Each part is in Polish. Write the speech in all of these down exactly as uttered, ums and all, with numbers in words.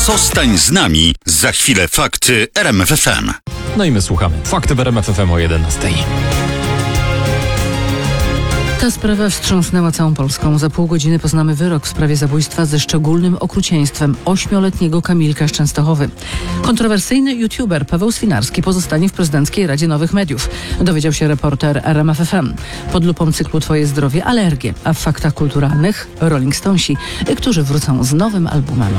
Zostań z nami. Za chwilę fakty R M F F M. No i my słuchamy. Fakty w R M F F M o jedenastej. Ta sprawa wstrząsnęła całą Polską. Za pół godziny poznamy wyrok w sprawie zabójstwa ze szczególnym okrucieństwem ośmioletniego Kamilka z Częstochowy. Kontrowersyjny youtuber Paweł Swinarski pozostanie w Prezydenckiej Radzie Nowych Mediów. Dowiedział się reporter R M F F M. Pod lupą cyklu Twoje zdrowie alergie, a w faktach kulturalnych Rolling Stonesi, którzy wrócą z nowym albumem.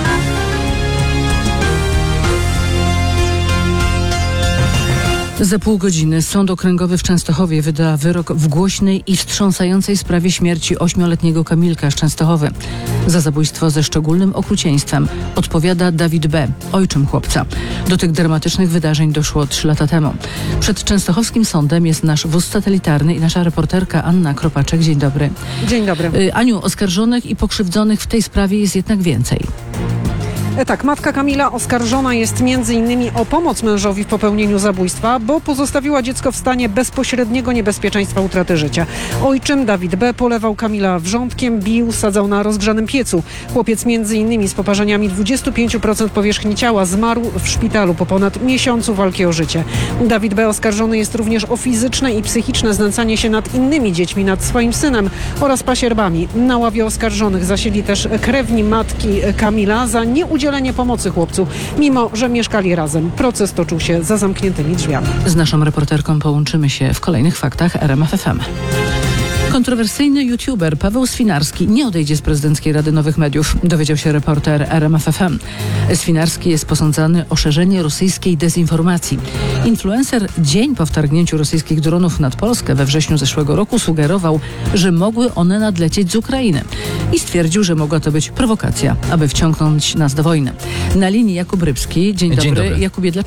Za pół godziny Sąd Okręgowy w Częstochowie wyda wyrok w głośnej i wstrząsającej sprawie śmierci ośmioletniego Kamilka z Częstochowy. Za zabójstwo ze szczególnym okrucieństwem odpowiada Dawid B., ojczym chłopca. Do tych dramatycznych wydarzeń doszło trzy lata temu. Przed częstochowskim sądem jest nasz wóz satelitarny i nasza reporterka Anna Kropaczek. Dzień dobry. Dzień dobry. Y, Aniu, oskarżonych i pokrzywdzonych w tej sprawie jest jednak więcej. Tak, matka Kamila oskarżona jest między innymi o pomoc mężowi w popełnieniu zabójstwa, bo pozostawiła dziecko w stanie bezpośredniego niebezpieczeństwa utraty życia. Ojczym Dawid B. polewał Kamila wrzątkiem, bił, sadzał na rozgrzanym piecu. Chłopiec między innymi z poparzeniami dwadzieścia pięć procent powierzchni ciała zmarł w szpitalu po ponad miesiącu walki o życie. Dawid B. oskarżony jest również o fizyczne i psychiczne znęcanie się nad innymi dziećmi, nad swoim synem oraz pasierbami. Na ławie oskarżonych zasiedli też krewni matki Kamila za nieudzielenie udzielenie pomocy chłopcu, mimo że mieszkali razem. Proces toczył się za zamkniętymi drzwiami. Z naszą reporterką połączymy się w kolejnych faktach R M F F M. Kontrowersyjny youtuber Paweł Swinarski nie odejdzie z Prezydenckiej Rady Nowych Mediów, dowiedział się reporter R M F F M. Swinarski jest posądzany o szerzenie rosyjskiej dezinformacji. Influencer dzień po wtargnięciu rosyjskich dronów nad Polskę we wrześniu zeszłego roku sugerował, że mogły one nadlecieć z Ukrainy i stwierdził, że mogła to być prowokacja, aby wciągnąć nas do wojny. Na linii Jakub Rybski. Dzień, Dzień dobry. dobry. Jakubie, dlaczego